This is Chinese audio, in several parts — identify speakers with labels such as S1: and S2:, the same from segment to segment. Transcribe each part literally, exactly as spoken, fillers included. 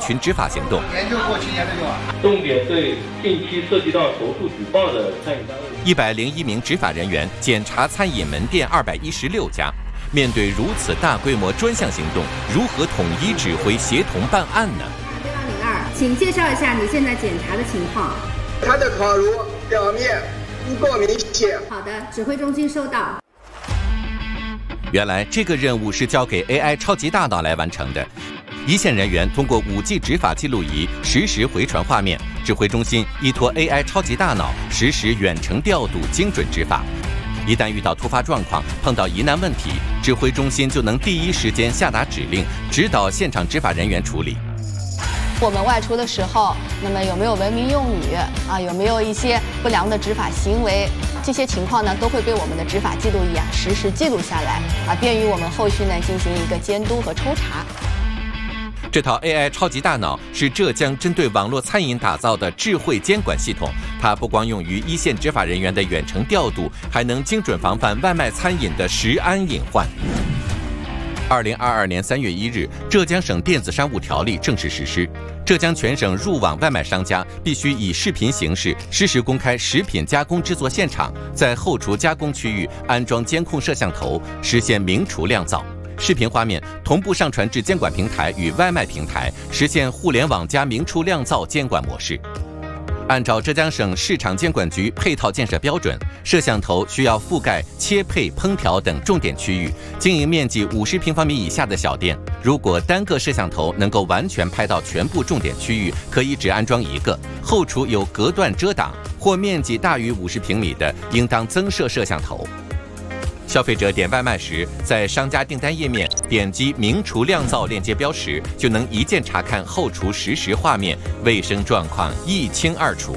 S1: 群执法行动。
S2: 研究过七年的就完。
S3: 重点对近期涉及到投诉举报的餐饮单位。
S1: 一百零一名执法人员检查餐饮门店二百一十六家。面对如此大规模专项行动，如何统一指挥、协同办案呢？
S4: 六幺零二，请介绍一下你现在检查的情况。
S5: 它的烤炉表面不够明显。
S4: 好的，指挥中心收到。
S1: 原来这个任务是交给 A I 超级大脑来完成的。一线人员通过 五 G 执法记录仪实时回传画面，指挥中心依托 A I 超级大脑实时远程调度，精准执法。一旦遇到突发状况，碰到疑难问题，指挥中心就能第一时间下达指令，指导现场执法人员处理。
S6: 我们外出的时候，那么有没有文明用语啊？有没有一些不良的执法行为？这些情况呢，都会被我们的执法记录仪啊实时记录下来啊，便于我们后续呢进行一个监督和抽查。
S1: 这套 A I 超级大脑是浙江针对网络餐饮打造的智慧监管系统，它不光用于一线执法人员的远程调度，还能精准防范外卖餐饮的食安隐患。二零二二年三月一日，浙江省电子商务条例正式实施。浙江全省入网外卖商家必须以视频形式实时公开食品加工制作现场，在后厨加工区域安装监控摄像头，实现明厨亮灶。视频画面同步上传至监管平台与外卖平台，实现互联网加明厨亮灶监管模式。按照浙江省市场监管局配套建设标准，摄像头需要覆盖切配、烹调等重点区域。经营面积五十平方米以下的小店，如果单个摄像头能够完全拍到全部重点区域，可以只安装一个；后厨有隔断遮挡或面积大于五十平米的，应当增设摄像头。消费者点外卖时，在商家订单页面点击明厨亮灶链接标识，就能一键查看后厨实时画面，卫生状况一清二楚。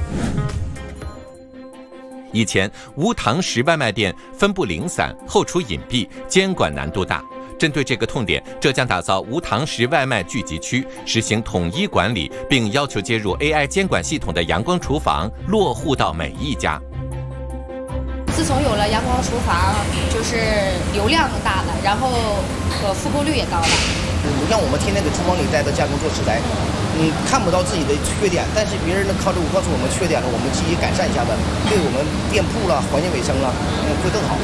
S1: 以前无堂食外卖店分布零散，后厨隐蔽，监管难度大。针对这个痛点，浙江打造无堂食外卖聚集区，实行统一管理，并要求接入 A I 监管系统的阳光厨房落户到每一家。
S7: 自从有了阳光厨房，就是流量大了，然后呃复购率也高了。
S8: 你像我们天天给厨房里在这加工做食材，你看不到自己的缺点，但是别人能靠着我告诉我们缺点了，我们积极改善一下的，对我们店铺啦、环境卫生啦，嗯，会更好。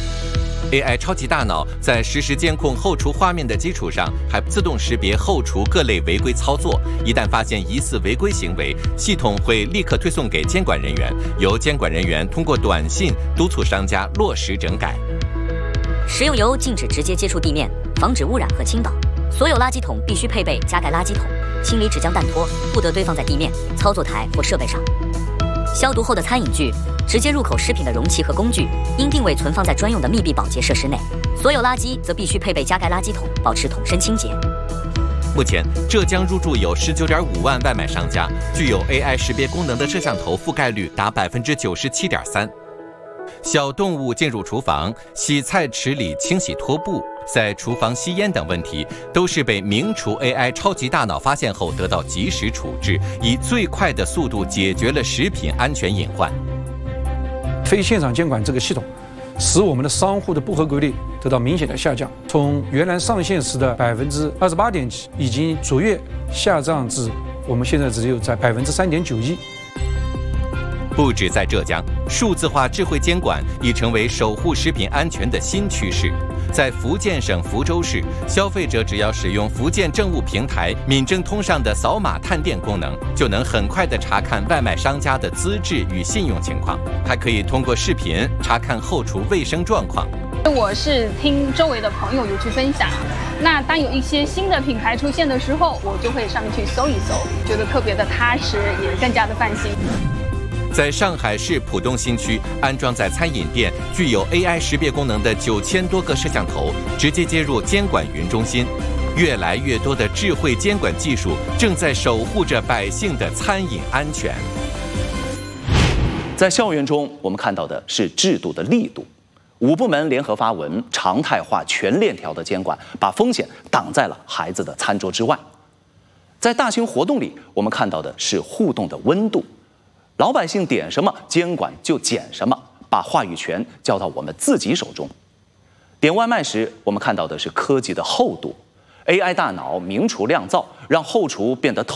S1: A I 超级大脑在实时监控后厨画面的基础上，还自动识别后厨各类违规操作。一旦发现疑似违规行为，系统会立刻推送给监管人员，由监管人员通过短信督促商家落实整改。
S9: 食用油禁止直接接触地面，防止污染和倾倒。所有垃圾桶必须配备加盖垃圾桶，清理纸浆弹托不得堆放在地面、操作台或设备上。消毒后的餐饮具、直接入口食品的容器和工具应定位存放在专用的密闭保洁设施内，所有垃圾则必须配备加盖垃圾桶，保持桶身清洁。
S1: 目前，浙江入驻有十九点五万外卖商家，具有 A I 识别功能的摄像头覆盖率达百分之九十七点三。小动物进入厨房、洗菜池里清洗拖布、在厨房吸烟等问题，都是被明厨 A I 超级大脑发现后得到及时处置，以最快的速度解决了食品安全隐患。
S10: 非现场监管这个系统，使我们的商户的不合规率得到明显的下降，从原来上线时的百分之二十八点几，已经逐月下降至我们现在只有在百分之三点九一。
S1: 不止在浙江，数字化智慧监管已成为守护食品安全的新趋势。在福建省福州市，消费者只要使用福建政务平台闽政通上的扫码探店功能，就能很快地查看外卖商家的资质与信用情况，还可以通过视频查看后厨卫生状况。
S11: 我是听周围的朋友有去分享，那当有一些新的品牌出现的时候，我就会上去搜一搜，觉得特别的踏实，也更加的放心。
S1: 在上海市浦东新区安装在餐饮店具有 A I 识别功能的九千多个摄像头，直接接入监管云中心。越来越多的智慧监管技术正在守护着百姓的餐饮安全。
S12: 在校园中，我们看到的是制度的力度。五部门联合发文，常态化全链条的监管，把风险挡在了孩子的餐桌之外。在大型活动里，我们看到的是互动的温度。老百姓点什么，监管就减什么，把话语权交到我们自己手中。点外卖时，我们看到的是科技的厚度 ，A I 大脑明厨亮灶，让后厨变得透。